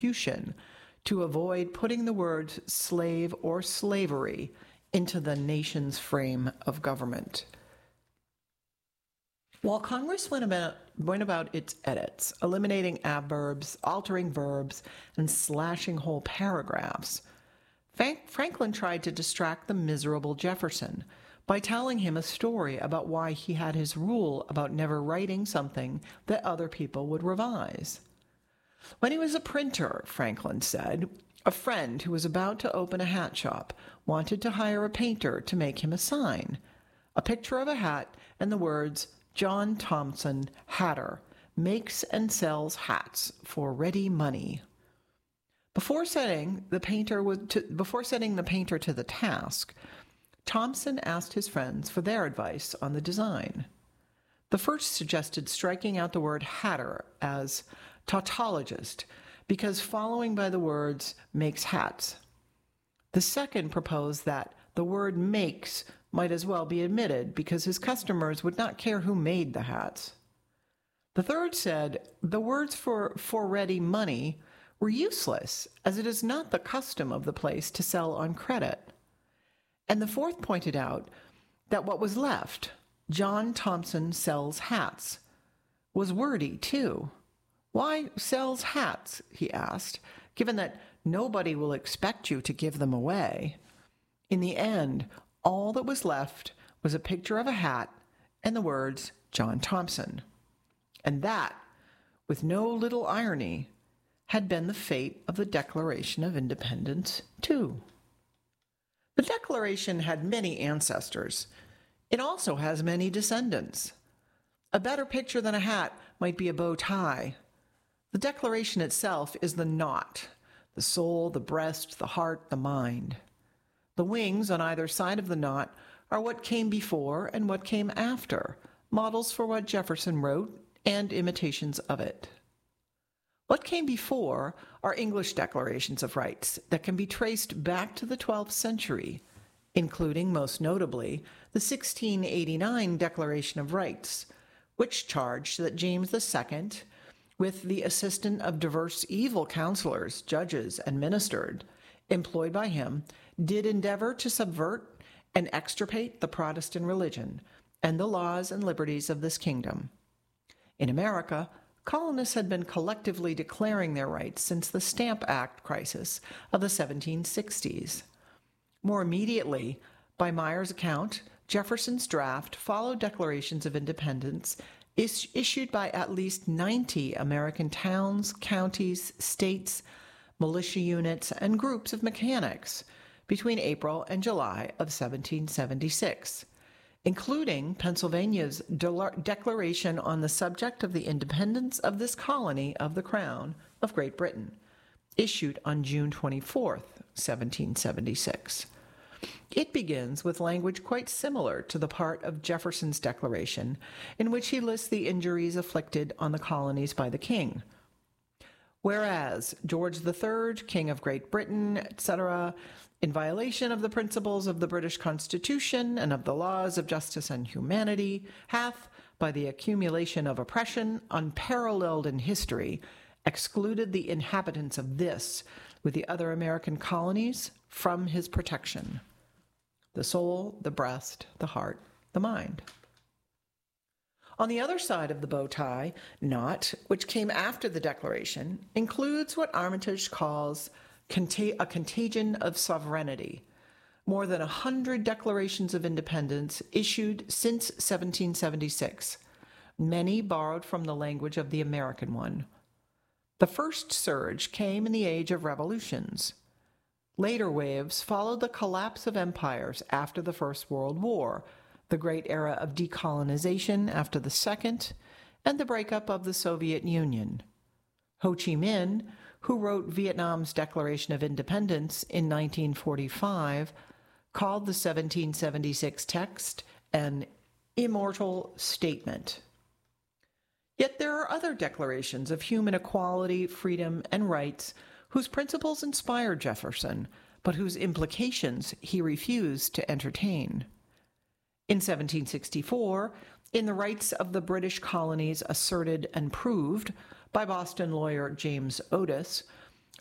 to avoid putting the words slave or slavery into the nation's frame of government. While Congress went about its edits, eliminating adverbs, altering verbs, and slashing whole paragraphs, Franklin tried to distract the miserable Jefferson by telling him a story about why he had his rule about never writing something that other people would revise. When he was a printer, Franklin said, a friend who was about to open a hat shop wanted to hire a painter to make him a sign, a picture of a hat and the words, "John Thompson, hatter, makes and sells hats for ready money." Before setting the painter to the task, Thompson asked his friends for their advice on the design. The first suggested striking out the word hatter as tautologist, because following by the words makes hats. The second proposed that the word makes might as well be omitted because his customers would not care who made the hats. The third said the words for ready money were useless, as it is not the custom of the place to sell on credit. And the fourth pointed out that what was left, John Thompson sells hats, was wordy too. Why sells hats, he asked, given that nobody will expect you to give them away? In the end, all that was left was a picture of a hat and the words John Thompson. And that, with no little irony, had been the fate of the Declaration of Independence, too. The Declaration had many ancestors. It also has many descendants. A better picture than a hat might be a bow tie. The Declaration itself is the knot, the soul, the breast, the heart, the mind. The wings on either side of the knot are what came before and what came after, models for what Jefferson wrote and imitations of it. What came before are English declarations of rights that can be traced back to the 12th century, including, most notably, the 1689 Declaration of Rights, which charged that James II, with the assistance of diverse evil counselors, judges, and ministers employed by him, did endeavor to subvert and extirpate the Protestant religion and the laws and liberties of this kingdom. In America, colonists had been collectively declaring their rights since the Stamp Act crisis of the 1760s. More immediately, by Meyer's account, Jefferson's draft followed declarations of independence issued by at least 90 American towns, counties, states, militia units, and groups of mechanics between April and July of 1776, including Pennsylvania's declaration on the subject of the independence of this colony of the Crown of Great Britain, issued on June 24, 1776. It begins with language quite similar to the part of Jefferson's declaration, in which he lists the injuries inflicted on the colonies by the king. Whereas George III, King of Great Britain, etc., in violation of the principles of the British Constitution and of the laws of justice and humanity, hath, by the accumulation of oppression unparalleled in history, excluded the inhabitants of this, with the other American colonies, from his protection. The soul, the breast, the heart, the mind. On the other side of the bow tie, knot, which came after the Declaration, includes what Armitage calls a contagion of sovereignty. More than 100 declarations of independence issued since 1776, many borrowed from the language of the American one. The first surge came in the age of revolutions. Later waves followed the collapse of empires after the First World War, the great era of decolonization after the Second, and the breakup of the Soviet Union. Ho Chi Minh, who wrote Vietnam's Declaration of Independence in 1945, called the 1776 text an immortal statement. Yet there are other declarations of human equality, freedom, and rights whose principles inspired Jefferson, but whose implications he refused to entertain. In 1764, in the Rights of the British Colonies Asserted and Proved by Boston lawyer James Otis,